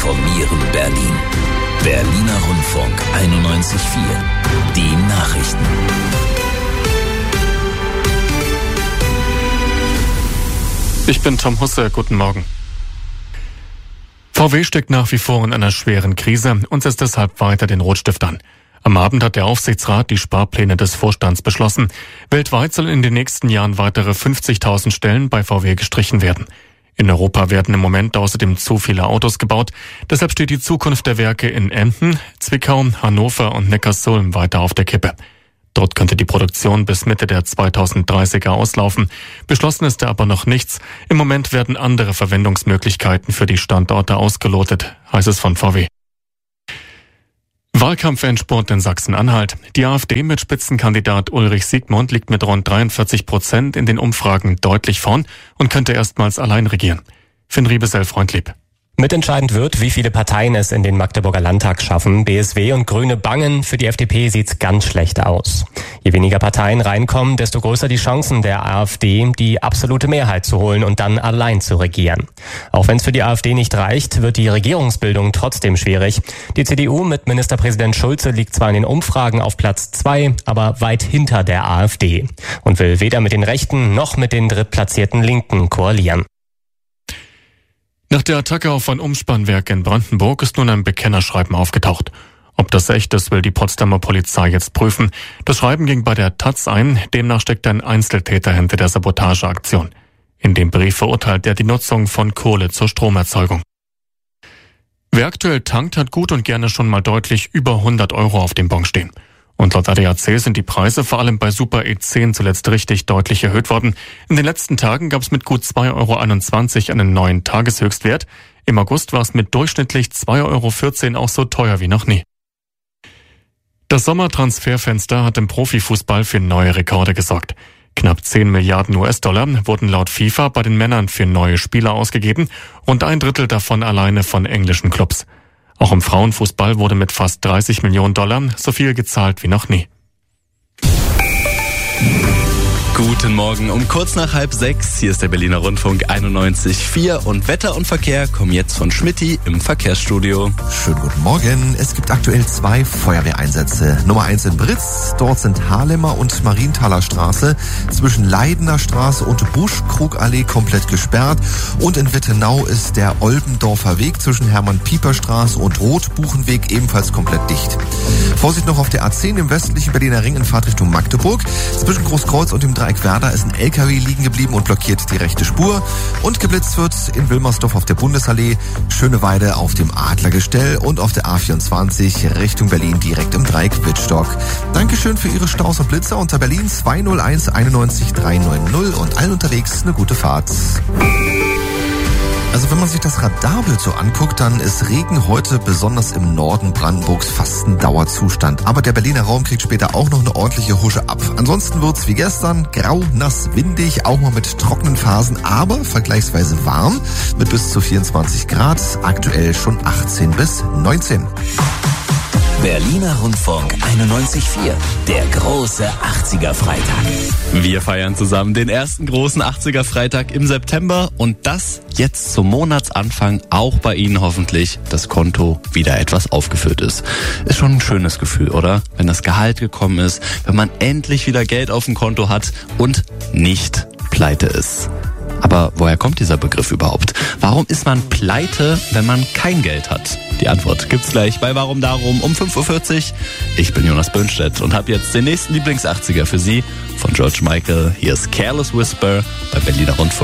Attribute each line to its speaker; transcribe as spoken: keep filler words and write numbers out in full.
Speaker 1: informieren Berlin. Berliner Rundfunk einundneunzig Komma vier. Die Nachrichten.
Speaker 2: Ich bin Tom Husse, guten Morgen. V W steckt nach wie vor in einer schweren Krise und setzt deshalb weiter den Rotstift an. Am Abend hat der Aufsichtsrat die Sparpläne des Vorstands beschlossen. Weltweit sollen in den nächsten Jahren weitere fünfzigtausend Stellen bei V W gestrichen werden. In Europa werden im Moment außerdem zu viele Autos gebaut. Deshalb steht die Zukunft der Werke in Emden, Zwickau, Hannover und Neckarsulm weiter auf der Kippe. Dort könnte die Produktion bis Mitte der zweitausenddreißiger auslaufen. Beschlossen ist da aber noch nichts. Im Moment werden andere Verwendungsmöglichkeiten für die Standorte ausgelotet, heißt es von V W. Wahlkampfendspurt in Sachsen-Anhalt. Die AfD mit Spitzenkandidat Ulrich Siegmund liegt mit rund dreiundvierzig Prozent in den Umfragen deutlich vorn und könnte erstmals allein regieren. Finn Riebesell-Freundlieb.
Speaker 3: Mitentscheidend wird, wie viele Parteien es in den Magdeburger Landtag schaffen. B S W und Grüne bangen, für die F D P sieht's ganz schlecht aus. Je weniger Parteien reinkommen, desto größer die Chancen der AfD, die absolute Mehrheit zu holen und dann allein zu regieren. Auch wenn es für die AfD nicht reicht, wird die Regierungsbildung trotzdem schwierig. Die C D U mit Ministerpräsident Schulze liegt zwar in den Umfragen auf Platz zwei, aber weit hinter der AfD und will weder mit den Rechten noch mit den drittplatzierten Linken koalieren.
Speaker 2: Nach der Attacke auf ein Umspannwerk in Brandenburg ist nun ein Bekennerschreiben aufgetaucht. Ob das echt ist, will die Potsdamer Polizei jetzt prüfen. Das Schreiben ging bei der Taz ein, demnach steckt ein Einzeltäter hinter der Sabotageaktion. In dem Brief verurteilt er die Nutzung von Kohle zur Stromerzeugung. Wer aktuell tankt, hat gut und gerne schon mal deutlich über hundert Euro auf dem Bon stehen. Und laut A D A C sind die Preise vor allem bei Super E zehn zuletzt richtig deutlich erhöht worden. In den letzten Tagen gab es mit gut zwei Euro einundzwanzig einen neuen Tageshöchstwert. Im August war es mit durchschnittlich zwei Euro vierzehn auch so teuer wie noch nie. Das Sommertransferfenster hat im Profifußball für neue Rekorde gesorgt. Knapp zehn Milliarden U S-Dollar wurden laut FIFA bei den Männern für neue Spieler ausgegeben, rund ein Drittel davon alleine von englischen Clubs. Auch im Frauenfußball wurde mit fast dreißig Millionen Dollar so viel gezahlt wie noch nie.
Speaker 4: Guten Morgen um kurz nach halb sechs. Hier ist der Berliner Rundfunk einundneunzig Komma vier und Wetter und Verkehr kommen jetzt von Schmitty im Verkehrsstudio.
Speaker 5: Schönen guten Morgen. Es gibt aktuell zwei Feuerwehreinsätze. Nummer eins in Britz. Dort sind Haarlemmer und Marienthaler Straße zwischen Leidener Straße und Buschkrugallee komplett gesperrt. Und in Wittenau ist der Olbendorfer Weg zwischen Hermann-Pieper-Straße und Rotbuchenweg ebenfalls komplett dicht. Vorsicht noch auf der A zehn im westlichen Berliner Ring in Fahrtrichtung Magdeburg. Zwischen Großkreuz und dem Dreieck Werder ist ein L K W liegen geblieben und blockiert die rechte Spur. Und geblitzt wird in Wilmersdorf auf der Bundesallee, Schöneweide auf dem Adlergestell und auf der A vierundzwanzig Richtung Berlin direkt im Dreieck Wittstock. Dankeschön für Ihre Staus und Blitzer unter Berlin zwei null eins einundneunzig dreihundertneunzig und allen unterwegs eine gute Fahrt. Also wenn man sich das Radarbild so anguckt, dann ist Regen heute besonders im Norden Brandenburgs fast ein Dauerzustand. Aber der Berliner Raum kriegt später auch noch eine ordentliche Husche ab. Ansonsten wird's wie gestern grau, nass, windig, auch mal mit trockenen Phasen, aber vergleichsweise warm mit bis zu vierundzwanzig Grad, aktuell schon achtzehn bis neunzehn.
Speaker 1: Berliner Rundfunk einundneunzig Komma vier. Der große achtziger-Freitag.
Speaker 4: Wir feiern zusammen den ersten großen achtziger-Freitag im September und das jetzt zum Monatsanfang auch bei Ihnen hoffentlich das Konto wieder etwas aufgefüllt ist. Ist schon ein schönes Gefühl, oder? Wenn das Gehalt gekommen ist, wenn man endlich wieder Geld auf dem Konto hat und nicht pleite ist. Aber woher kommt dieser Begriff überhaupt? Warum ist man pleite, wenn man kein Geld hat? Die Antwort gibt's gleich bei Warum Darum um fünf Uhr vierzig. Ich bin Jonas Böhnstedt und habe jetzt den nächsten Lieblingsachtziger für Sie von George Michael. Hier ist Careless Whisper bei Berliner Rundfunk.